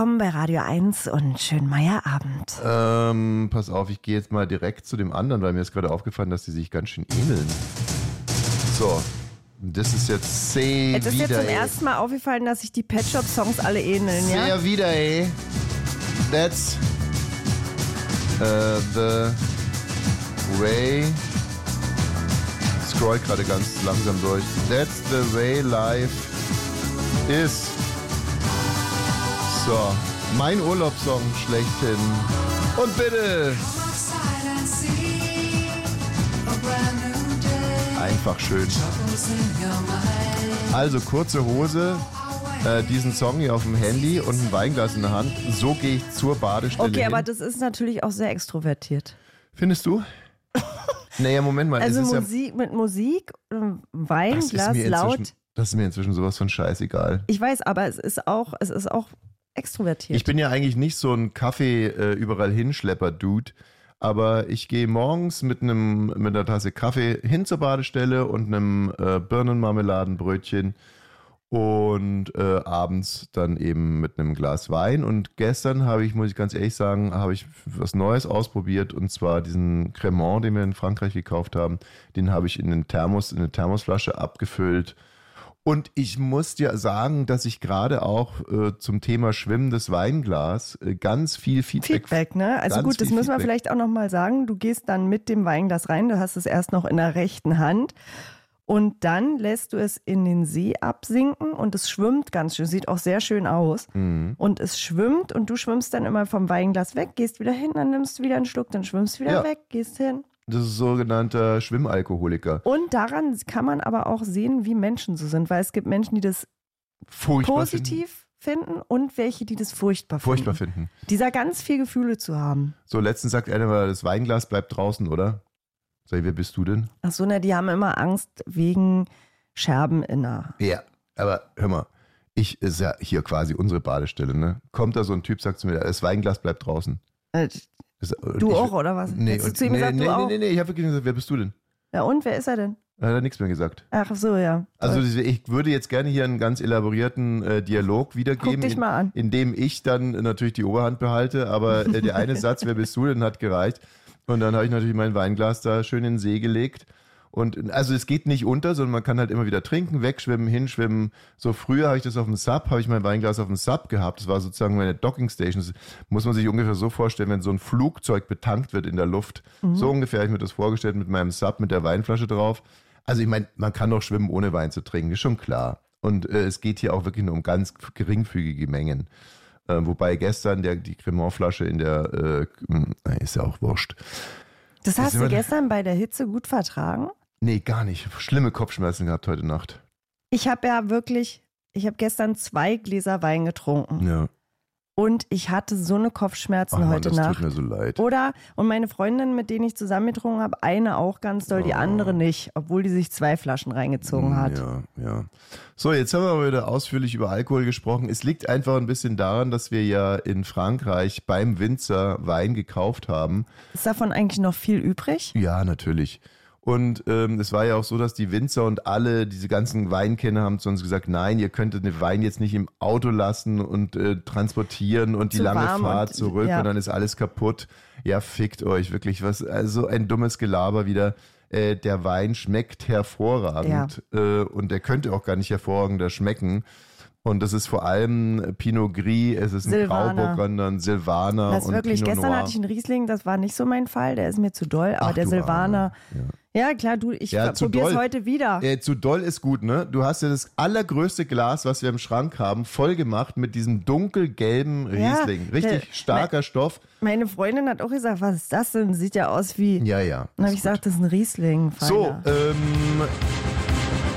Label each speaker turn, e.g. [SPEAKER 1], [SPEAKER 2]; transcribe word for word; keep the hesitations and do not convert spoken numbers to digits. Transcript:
[SPEAKER 1] willkommen bei Radio eins und schönen Meierabend.
[SPEAKER 2] Ähm, pass auf, ich gehe jetzt mal direkt zu dem anderen, weil mir ist gerade aufgefallen, dass die sich ganz schön ähneln. So, das ist jetzt sehr
[SPEAKER 1] Es ist
[SPEAKER 2] wieder,
[SPEAKER 1] jetzt zum
[SPEAKER 2] ey.
[SPEAKER 1] ersten Mal aufgefallen, dass sich die Pet Shop Songs alle ähneln, ja?
[SPEAKER 2] Sehr wieder, ey. That's uh, the way. Scroll gerade ganz langsam durch. That's the way life is. So, mein Urlaubssong schlechthin. Und bitte. Einfach schön. Also kurze Hose, äh, diesen Song hier auf dem Handy und ein Weinglas in der Hand. So gehe ich zur Badestelle
[SPEAKER 1] Okay,
[SPEAKER 2] hin.
[SPEAKER 1] aber das ist natürlich auch sehr extrovertiert.
[SPEAKER 2] Findest du? Naja, Moment mal.
[SPEAKER 1] Also
[SPEAKER 2] es ist
[SPEAKER 1] Musik
[SPEAKER 2] ja,
[SPEAKER 1] mit Musik,
[SPEAKER 2] das
[SPEAKER 1] Weinglas,
[SPEAKER 2] ist mir
[SPEAKER 1] laut.
[SPEAKER 2] inzwischen, das ist mir inzwischen sowas von scheißegal.
[SPEAKER 1] Ich weiß, aber es ist auch, es ist auch extrovertiert.
[SPEAKER 2] Ich bin ja eigentlich nicht so ein Kaffee äh, überall hinschlepper-Dude, aber ich gehe morgens mit einem mit einer Tasse Kaffee hin zur Badestelle und einem äh, Birnenmarmeladenbrötchen und äh, abends dann eben mit einem Glas Wein. Und gestern habe ich, muss ich ganz ehrlich sagen, habe ich was Neues ausprobiert, und zwar diesen Cremant, den wir in Frankreich gekauft haben. Den habe ich in den Thermos, in eine Thermosflasche abgefüllt. Und ich muss dir sagen, dass ich gerade auch äh, zum Thema schwimmendes Weinglas äh, ganz viel Feedback...
[SPEAKER 1] Feedback, ne? Also
[SPEAKER 2] ganz
[SPEAKER 1] gut, das
[SPEAKER 2] viel
[SPEAKER 1] müssen wir
[SPEAKER 2] Feedback.
[SPEAKER 1] vielleicht auch nochmal sagen. Du gehst dann mit dem Weinglas rein, du hast es erst noch in der rechten Hand und dann lässt du es in den See absinken und es schwimmt ganz schön, sieht auch sehr schön aus.
[SPEAKER 2] Mhm.
[SPEAKER 1] Und es schwimmt und du schwimmst dann immer vom Weinglas weg, gehst wieder hin, dann nimmst du wieder einen Schluck, dann schwimmst du wieder
[SPEAKER 2] Ja.
[SPEAKER 1] weg, gehst hin.
[SPEAKER 2] Das ist sogenannter Schwimmalkoholiker.
[SPEAKER 1] Und daran kann man aber auch sehen, wie Menschen so sind, weil es gibt Menschen, die das
[SPEAKER 2] Furchtbar
[SPEAKER 1] positiv finden und welche, die das furchtbar finden.
[SPEAKER 2] Furchtbar finden.
[SPEAKER 1] Dieser ganz viel Gefühle zu haben.
[SPEAKER 2] So, letztens sagt einer mal, das Weinglas bleibt draußen, oder? Sag ich, wer bist du denn?
[SPEAKER 1] Ach so, na, die haben immer Angst wegen Scherben in der...
[SPEAKER 2] Ja, aber hör mal, ich ist ja hier quasi unsere Badestelle, ne? Kommt da so ein Typ, sagt zu mir, das Weinglas bleibt draußen.
[SPEAKER 1] Äh,
[SPEAKER 2] Das,
[SPEAKER 1] Du
[SPEAKER 2] ich,
[SPEAKER 1] auch, oder was?
[SPEAKER 2] Nee,
[SPEAKER 1] Hast du
[SPEAKER 2] und,
[SPEAKER 1] zu ihm
[SPEAKER 2] nee,
[SPEAKER 1] gesagt,
[SPEAKER 2] nee,
[SPEAKER 1] du
[SPEAKER 2] nee,
[SPEAKER 1] auch?
[SPEAKER 2] nee, nee, ich habe wirklich gesagt, wer bist du denn?
[SPEAKER 1] Ja, und wer ist er denn?
[SPEAKER 2] Er hat nichts mehr gesagt.
[SPEAKER 1] Ach so, ja.
[SPEAKER 2] Also ich würde jetzt gerne hier einen ganz elaborierten äh, Dialog wiedergeben,
[SPEAKER 1] Guck dich mal an.
[SPEAKER 2] In, in dem ich dann natürlich die Oberhand behalte, aber äh, der eine Satz, wer bist du denn, hat gereicht. Und dann habe ich natürlich mein Weinglas da schön in den See gelegt. Und also es geht nicht unter, sondern man kann halt immer wieder trinken, wegschwimmen, hinschwimmen. So früher habe ich das auf dem Sub, habe ich mein Weinglas auf dem Sub gehabt. Das war sozusagen meine Dockingstation. Das muss man sich ungefähr so vorstellen, wenn so ein Flugzeug betankt wird in der Luft. Mhm. So ungefähr habe ich mir das vorgestellt mit meinem Sub, mit der Weinflasche drauf. Also ich meine, man kann doch schwimmen, ohne Wein zu trinken, ist schon klar. Und äh, es geht hier auch wirklich nur um ganz geringfügige Mengen. Äh, wobei gestern der, die Cremant-Flasche in der, äh, ist ja auch wurscht.
[SPEAKER 1] Das hast du gestern bei der Hitze gut vertragen?
[SPEAKER 2] Nee, gar nicht. Schlimme Kopfschmerzen gehabt heute Nacht.
[SPEAKER 1] Ich habe ja wirklich, ich habe gestern zwei Gläser Wein getrunken.
[SPEAKER 2] Ja.
[SPEAKER 1] Und ich hatte so eine Kopfschmerzen
[SPEAKER 2] Ach Mann,
[SPEAKER 1] heute
[SPEAKER 2] das
[SPEAKER 1] Nacht.
[SPEAKER 2] tut mir so leid.
[SPEAKER 1] Oder, und meine Freundin, mit denen ich zusammen getrunken habe, eine auch ganz doll, die
[SPEAKER 2] Oh.
[SPEAKER 1] andere nicht, obwohl die sich zwei Flaschen reingezogen hat.
[SPEAKER 2] Ja, ja. So, jetzt haben wir aber wieder ausführlich über Alkohol gesprochen. Es liegt einfach ein bisschen daran, dass wir ja in Frankreich beim Winzer Wein gekauft haben.
[SPEAKER 1] Ist davon eigentlich noch viel übrig?
[SPEAKER 2] Ja, natürlich. Und ähm, es war ja auch so, dass die Winzer und alle, diese ganzen Weinkenner haben zu uns gesagt, nein, ihr könnt den Wein jetzt nicht im Auto lassen und äh, transportieren und die
[SPEAKER 1] Zu
[SPEAKER 2] lange
[SPEAKER 1] warm
[SPEAKER 2] Fahrt
[SPEAKER 1] und-
[SPEAKER 2] zurück
[SPEAKER 1] ja.
[SPEAKER 2] und dann ist alles kaputt. Ja, fickt euch, wirklich. Was, also ein dummes Gelaber wieder. Äh, der Wein schmeckt hervorragend äh, und der könnte auch gar nicht hervorragender schmecken. Und das ist vor allem Pinot Gris, es ist ein
[SPEAKER 1] Silvaner.
[SPEAKER 2] Grauburgunder, ein Silvaner
[SPEAKER 1] Das ist
[SPEAKER 2] und
[SPEAKER 1] wirklich,
[SPEAKER 2] Pinot
[SPEAKER 1] gestern
[SPEAKER 2] Noir.
[SPEAKER 1] hatte ich einen Riesling, das war nicht so mein Fall, der ist mir zu doll, aber
[SPEAKER 2] Ach,
[SPEAKER 1] der
[SPEAKER 2] du
[SPEAKER 1] Silvaner,
[SPEAKER 2] Arme.
[SPEAKER 1] ja klar, du, ich
[SPEAKER 2] Ja, zu
[SPEAKER 1] probiere es
[SPEAKER 2] doll.
[SPEAKER 1] heute wieder.
[SPEAKER 2] Äh, zu doll ist gut, ne? Du hast ja das allergrößte Glas, was wir im Schrank haben, voll gemacht mit diesem dunkelgelben
[SPEAKER 1] Ja,
[SPEAKER 2] Riesling. Richtig
[SPEAKER 1] der-
[SPEAKER 2] starker Stoff.
[SPEAKER 1] Meine Freundin hat auch gesagt, was ist das denn? Sieht ja aus wie,
[SPEAKER 2] Ja, ja.
[SPEAKER 1] dann habe
[SPEAKER 2] ist
[SPEAKER 1] ich
[SPEAKER 2] gut.
[SPEAKER 1] gesagt, das ist ein Riesling. Feiner.
[SPEAKER 2] So, ähm,